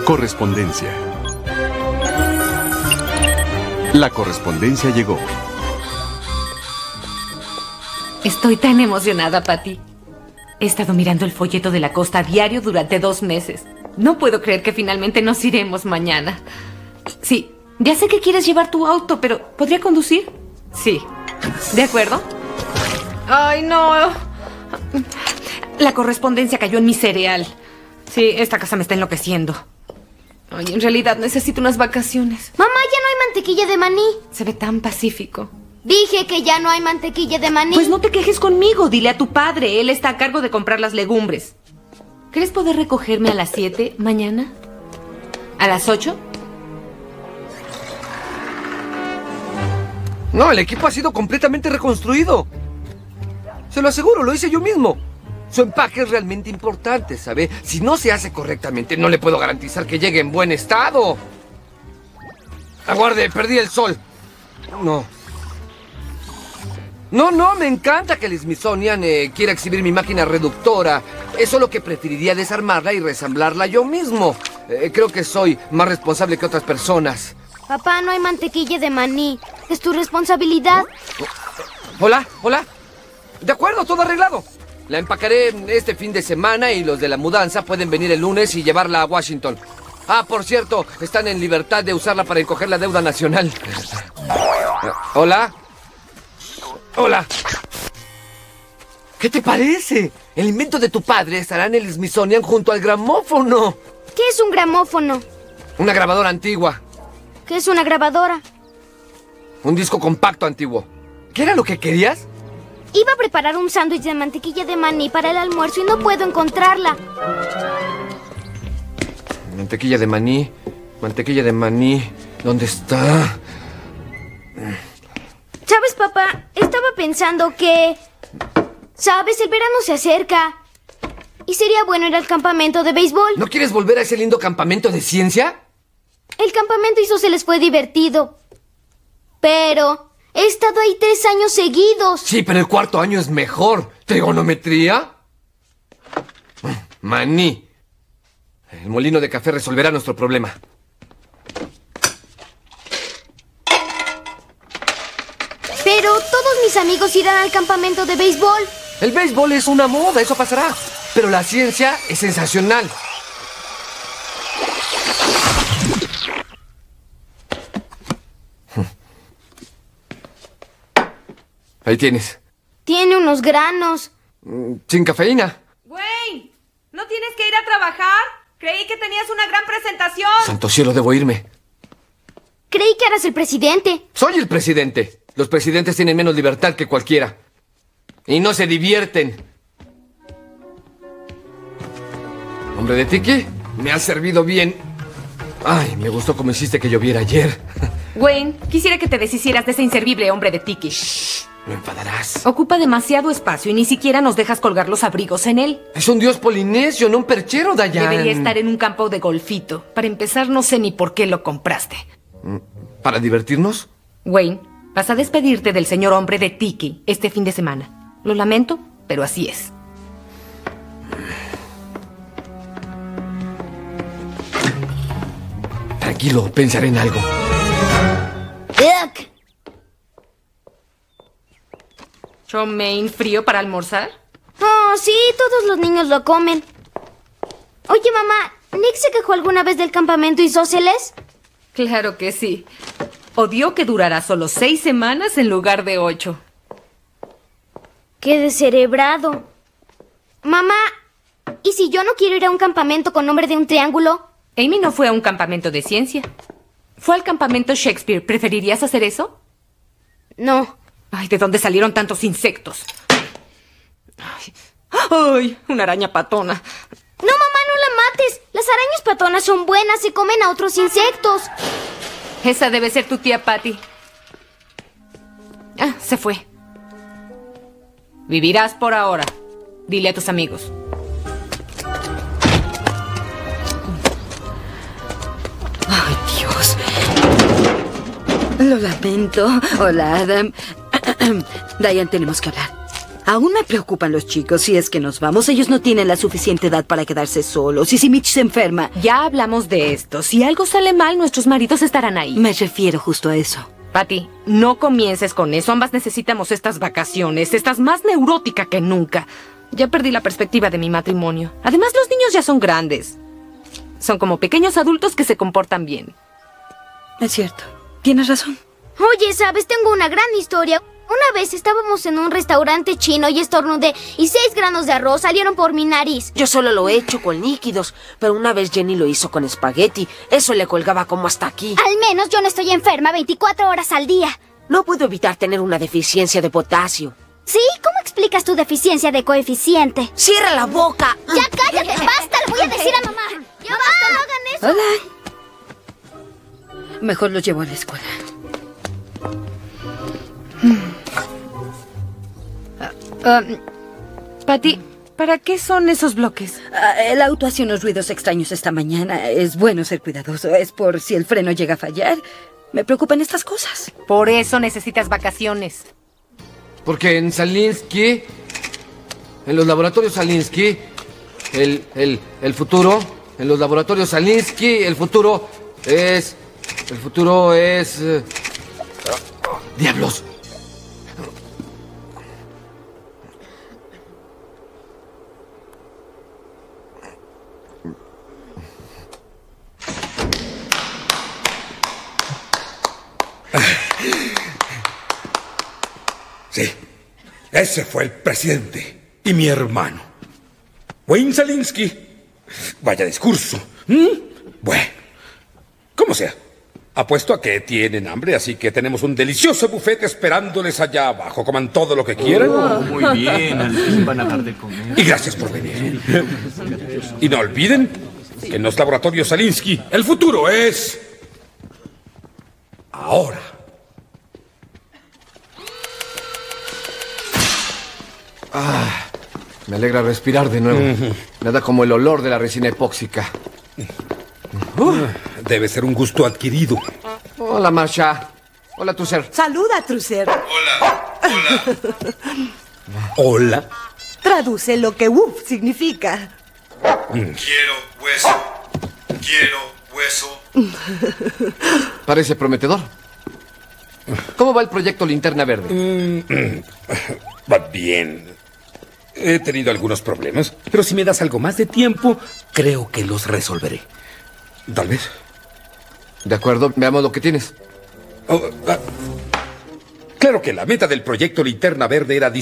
Correspondencia. La correspondencia llegó. Estoy tan emocionada, Patty. He estado mirando el folleto de la costa a diario durante 2 meses. No puedo creer que finalmente nos iremos mañana. Sí, ya sé que quieres llevar tu auto, pero ¿podría conducir? Sí. ¿De acuerdo? Ay, no. La correspondencia cayó en mi cereal. Sí, esta casa me está enloqueciendo. Ay, en realidad necesito unas vacaciones. Mamá, ya no hay mantequilla de maní. Se ve tan pacífico. Dije que ya no hay mantequilla de maní. Pues no te quejes conmigo, dile a tu padre. Él está a cargo de comprar las legumbres. ¿Crees poder recogerme a las 7 mañana? ¿A las 8? No, el equipo ha sido completamente reconstruido. Se lo aseguro, lo hice yo mismo. Su empaque es realmente importante, ¿sabe? Si no se hace correctamente, no le puedo garantizar que llegue en buen estado. Aguarde, perdí el sol. No, me encanta que el Smithsonian quiera exhibir mi máquina reductora. Es solo que preferiría desarmarla y resamblarla yo mismo. Creo que soy más responsable que otras personas. Papá, no hay mantequilla de maní. Es tu responsabilidad. Hola. De acuerdo, todo arreglado. La empacaré este fin de semana y los de la mudanza pueden venir el lunes y llevarla a Washington. Ah, por cierto, están en libertad de usarla para encoger la deuda nacional. Hola. ¿Qué te parece? El invento de tu padre estará en el Smithsonian junto al gramófono. ¿Qué es un gramófono? Una grabadora antigua. ¿Qué es una grabadora? Un disco compacto antiguo. ¿Qué era lo que querías? Iba a preparar un sándwich de mantequilla de maní para el almuerzo y no puedo encontrarla. Mantequilla de maní. ¿Dónde está? ¿Sabes, papá? Estaba pensando que... ¿Sabes? El verano se acerca. Y sería bueno ir al campamento de béisbol. ¿No quieres volver a ese lindo campamento de ciencia? El campamento hizo se les fue divertido. Pero... he estado ahí 3 años seguidos. Sí, pero el 4º año es mejor. ¿Trigonometría? Maní. El molino de café resolverá nuestro problema. Pero todos mis amigos irán al campamento de béisbol. El béisbol es una moda, eso pasará. Pero la ciencia es sensacional. Ahí tienes. Tiene unos granos. Sin cafeína. Wayne, ¿no tienes que ir a trabajar? Creí que tenías una gran presentación. Santo cielo, debo irme. Creí que eras el presidente. Soy el presidente. Los presidentes tienen menos libertad que cualquiera. Y no se divierten. Hombre de Tiki, me has servido bien. Ay, me gustó cómo hiciste que lloviera ayer. Wayne, quisiera que te deshicieras de ese inservible hombre de Tiki. Me enfadarás. Ocupa demasiado espacio y ni siquiera nos dejas colgar los abrigos en él. Es un dios polinesio, no un perchero, Dayan. Debería estar en un campo de golfito. Para empezar, no sé ni por qué lo compraste. ¿Para divertirnos? Wayne, vas a despedirte del señor hombre de Tiki este fin de semana. Lo lamento, pero así es. Tranquilo, pensaré en algo. ¡Ugh! ¿Chow mein frío para almorzar? Oh, sí, todos los niños lo comen. Oye, mamá, ¿Nick se quejó alguna vez del campamento isósceles? Claro que sí. Odió que durará solo 6 semanas en lugar de 8. ¡Qué descerebrado! Mamá, ¿y si yo no quiero ir a un campamento con nombre de un triángulo? Amy no fue a un campamento de ciencia. Fue al campamento Shakespeare. ¿Preferirías hacer eso? No. Ay, ¿de dónde salieron tantos insectos? Ay, una araña patona. No, mamá, no la mates. Las arañas patonas son buenas, se comen a otros insectos. Esa debe ser tu tía Patty. Ah, se fue. Vivirás por ahora. Dile a tus amigos. Ay, Dios. Lo lamento. Hola, Adam. Diane, tenemos que hablar. Aún me preocupan los chicos. Si es que nos vamos, ellos no tienen la suficiente edad para quedarse solos. Y si Mitch se enferma... Ya hablamos de esto. Si algo sale mal, nuestros maridos estarán ahí. Me refiero justo a eso. Patty, no comiences con eso. Ambas necesitamos estas vacaciones. Estás más neurótica que nunca. Ya perdí la perspectiva de mi matrimonio. Además, los niños ya son grandes. Son como pequeños adultos que se comportan bien. Es cierto. Tienes razón. Oye, ¿sabes? Tengo una gran historia. Una vez estábamos en un restaurante chino y estornudé y 6 granos de arroz salieron por mi nariz. Yo solo lo he hecho con líquidos, pero una vez Jenny lo hizo con espagueti. Eso le colgaba como hasta aquí. Al menos yo no estoy enferma 24 horas al día. No puedo evitar tener una deficiencia de potasio. ¿Sí? ¿Cómo explicas tu deficiencia de coeficiente? ¡Cierra la boca! ¡Ya cállate! ¡Basta! ¡Le voy a decir a mamá! ¡Ya basta! ¡No hagan eso! Hola. Mejor los llevo a la escuela. Patty, ¿para qué son esos bloques? El auto hace unos ruidos extraños esta mañana. Es bueno ser cuidadoso. Es por si el freno llega a fallar. Me preocupan estas cosas. Por eso necesitas vacaciones. Porque en Salinsky, en los laboratorios Salinsky, el futuro, en los laboratorios Salinsky, el futuro es... ¡Diablos! Sí, ese fue el presidente y mi hermano. Wayne Salinsky. Vaya discurso. Bueno, como sea. Apuesto a que tienen hambre, así que tenemos un delicioso buffet esperándoles allá abajo. Coman todo lo que quieran. Muy bien, al fin van a dar de comer. Y gracias por venir. Y no olviden que en los laboratorios Salinsky el futuro es... ahora. Me alegra respirar de nuevo. Nada como el olor de la resina epóxica. Debe ser un gusto adquirido. Hola, Marsha. Hola, Trucer. Saluda, Trucer. Hola. Traduce lo que UF significa. Quiero hueso. Quiero hueso. Parece prometedor. ¿Cómo va el proyecto Linterna Verde? Va bien. He tenido algunos problemas, pero si me das algo más de tiempo, creo que los resolveré. Tal vez. De acuerdo, veamos lo que tienes. Claro que la meta del proyecto Linterna Verde era